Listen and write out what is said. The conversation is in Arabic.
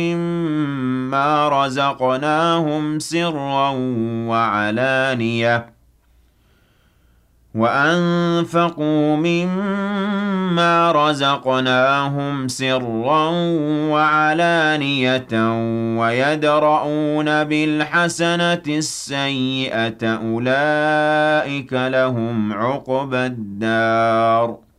مما رزقناهم سرا وعلانية وأنفقوا مما رزقناهم سرا وعلانية ويدرؤون بالحسنة السيئة أولئك لهم عقبى الدار